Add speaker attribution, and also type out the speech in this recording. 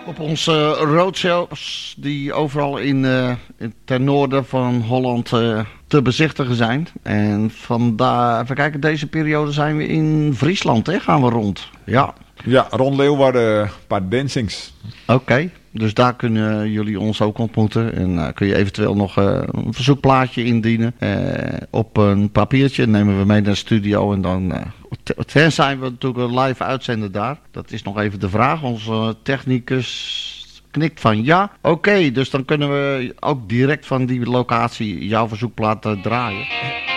Speaker 1: Op onze roadshows die overal ten noorden van Holland te bezichtigen zijn. En vandaar, even kijken, deze periode zijn we in Friesland, hè? Gaan we rond. Ja.
Speaker 2: Ja, rond Leeuwarden, een paar dancings.
Speaker 1: Oké, dus daar kunnen jullie ons ook ontmoeten. En kun je eventueel nog een verzoekplaatje indienen. Op een papiertje nemen we mee naar de studio. En dan zijn we natuurlijk een live uitzenden daar. Dat is nog even de vraag. Onze technicus knikt van ja. Oké, dus dan kunnen we ook direct van die locatie jouw verzoekplaat draaien.